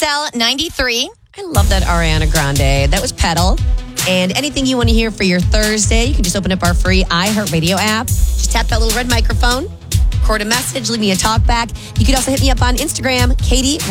XL 93. I love that Ariana Grande. That was Pedal. And anything you want to hear for your Thursday, you can just open up our free iHeartRadio app. Just tap that little red microphone, record a message, leave me a talk back. You can also hit me up on Instagram, Katie